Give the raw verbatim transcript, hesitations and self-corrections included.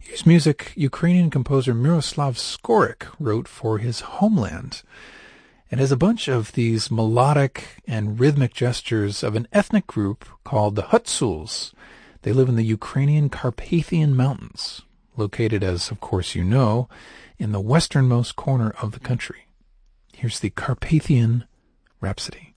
Here's music Ukrainian composer Miroslav Skorik wrote for his homeland. It has a bunch of these melodic and rhythmic gestures of an ethnic group called the Hutsuls. They live in the Ukrainian Carpathian Mountains, located, as of course you know, in the westernmost corner of the country. Here's the Carpathian Rhapsody.